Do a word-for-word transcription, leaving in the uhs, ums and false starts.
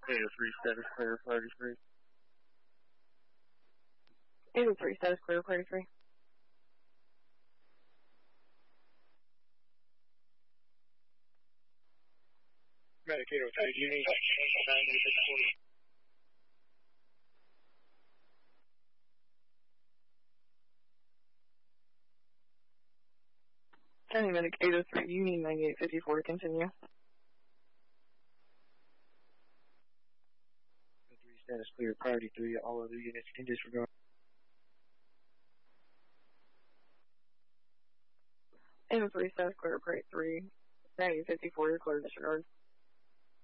eight oh three status clear, party three. eight oh three status clear, party three. Medic eight oh three, do you need nine eight six four? County Medic eight oh three, you need ninety-eight fifty-four to continue. three status clear, priority three, all other units can disregard. eight oh three status clear, priority three, ninety-eight fifty-four, clear disregard.